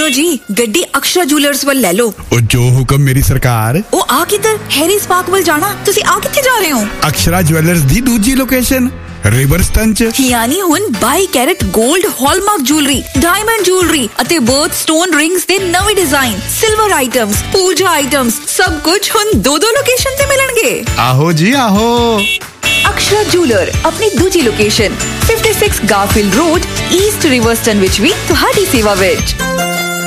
ਚਲੋ ਜੀ, ਗੱਡੀ ਅਕਸ਼ਰਾ ਜੁਐਲਰਸ ਵੱਲ ਲੈ ਲਓ। ਉਹ ਜੋ ਹੁਕਮ ਮੇਰੀ ਸਰਕਾਰ। ਉਹ ਆ ਕਿੱਧਰ? ਹੈਰੀ ਸਪਾਰਕ ਵੱਲ ਜਾਣਾ। ਤੁਸੀਂ ਆ ਕਿੱਥੇ ਜਾ ਰਹੇ ਹੋ? ਅਕਸ਼ਰਾ ਜੁਐਲਰਸ ਦੀ ਦੂਜੀ ਲੋਕੇਸ਼ਨ ਰਿਵਰਸਟਨ ਚ। ਯਾਨੀ ਹੁਣ 22 ਕੈਰਟ 골ਡ ਹਾਲਮਾਰਕ ਜੁਐਲਰੀ, ਡਾਇਮੰਡ ਜੁਐਲਰੀ ਅਤੇ ਬਰਥ ਸਟੋਨ ਰਿੰਗਸ ਦੇ ਨਵੇਂ ਡਿਜ਼ਾਈਨ, ਸਿਲਵਰ ਆਈਟਮਸ, ਪੂਜਾ ਆਈਟਮਸ, ਸਭ ਕੁਝ ਹੁਣ ਦੋ ਲੋਕੇਸ਼ਨ ਤੇ ਮਿਲਣਗੇ। ਆਹੋ ਜੀ ਆਹੋ। ਅਕਸ਼ਰਾ ਜੁਐਲਰ ਆਪਣੀ ਦੂਜੀ ਲੋਕੇਸ਼ਨ 56 ਗਾਰਫੀਲਡ ਰੋਡ, ਈਸਟ ਰਿਵਰਸਟਨ ਵਿੱਚ ਵੀ ਤੁਹਾਡੀ ਸੇਵਾ ਵਿੱਚ।